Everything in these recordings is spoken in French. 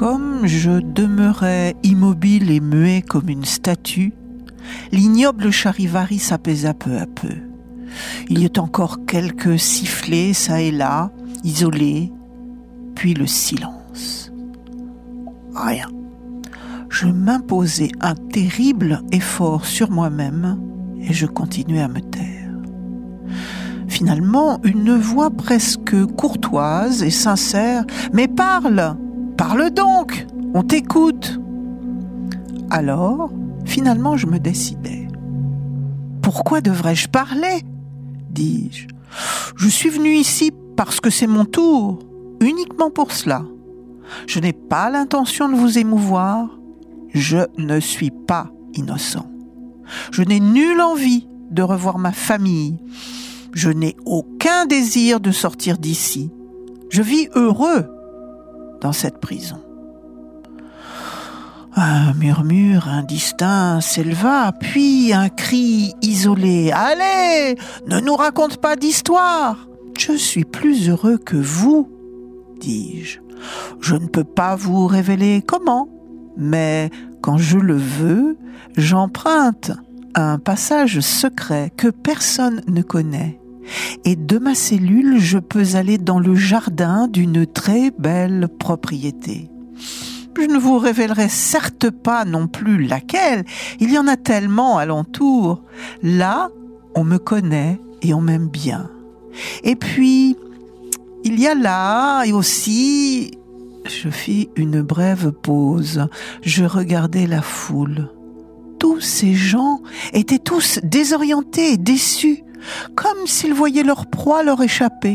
Comme je demeurais immobile et muet comme une statue, l'ignoble charivari s'apaisa peu à peu. Il y eut encore quelques sifflets çà et là, isolés, puis le silence. Rien. Je m'imposais un terrible effort sur moi-même et je continuais à me taire. Finalement, une voix presque courtoise et sincère « Mais parle ! Parle donc ! On t'écoute !» Alors, finalement, je me décidai. « Pourquoi devrais-je parler ?» dis-je. « Je suis venu ici parce que c'est mon tour, uniquement pour cela. Je n'ai pas l'intention de vous émouvoir. Je ne suis pas innocent. Je n'ai nulle envie de revoir ma famille. Je n'ai aucun désir de sortir d'ici. Je vis heureux dans cette prison. » Un murmure indistinct s'éleva, puis un cri isolé. « Allez, ne nous raconte pas d'histoire. Je suis plus heureux que vous, dis-je. Je ne peux pas vous révéler comment, mais quand je le veux, j'emprunte un passage secret que personne ne connaît. Et de ma cellule, je peux aller dans le jardin d'une très belle propriété. Je ne vous révélerai certes pas non plus laquelle, il y en a tellement alentour. Là, on me connaît et on m'aime bien. Et puis, il y a là et aussi... » Je fis une brève pause. Je regardais la foule. Tous ces gens étaient tous désorientés et déçus, comme s'ils voyaient leur proie leur échapper.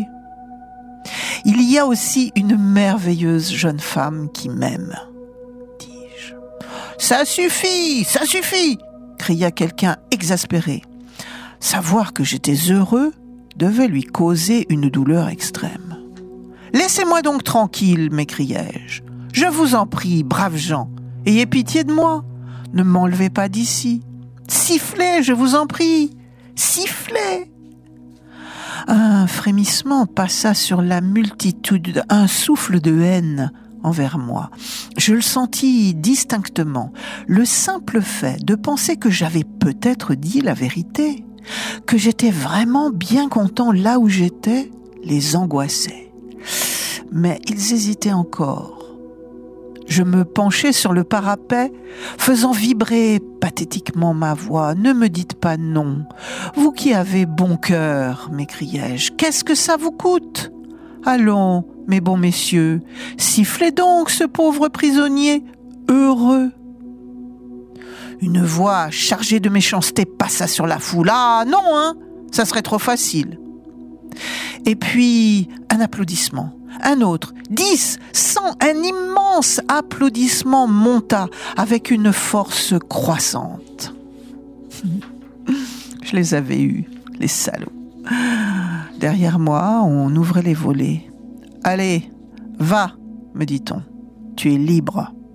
Il y a aussi une merveilleuse jeune femme qui m'aime, dis-je. « Ça suffit, cria quelqu'un exaspéré. Savoir que j'étais heureux devait lui causer une douleur extrême. « Laissez-moi donc tranquille, m'écriai-je. Je vous en prie, braves gens, ayez pitié de moi. Ne m'enlevez pas d'ici. Sifflez, je vous en prie, sifflez. » Un frémissement passa sur la multitude, un souffle de haine envers moi. Je le sentis distinctement. Le simple fait de penser que j'avais peut-être dit la vérité, que j'étais vraiment bien content là où j'étais, les angoissait. Mais ils hésitaient encore. Je me penchai sur le parapet, faisant vibrer pathétiquement ma voix. « Ne me dites pas non. Vous qui avez bon cœur, m'écriai-je. Qu'est-ce que ça vous coûte ? Allons, mes bons messieurs, sifflez donc ce pauvre prisonnier heureux. » Une voix chargée de méchanceté passa sur la foule. « Ah non, hein, ça serait trop facile. » Et puis, un applaudissement. Un autre, 10, 100, un immense applaudissement monta avec une force croissante. Je les avais eus, les salauds. Derrière moi, on ouvrait les volets. « Allez, va, me dit-on, tu es libre. »